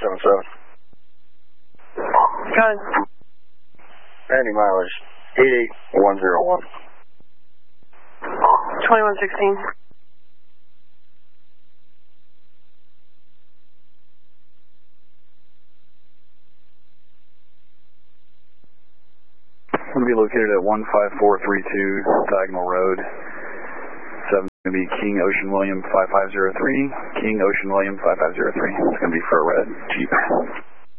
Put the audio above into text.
Got it. Any mileage, 88101. 2116. Going to be located at 15432 Diagonal Road. 7 going to be King Ocean William 5503. King Ocean William 5503. It's going to be for a red Jeep.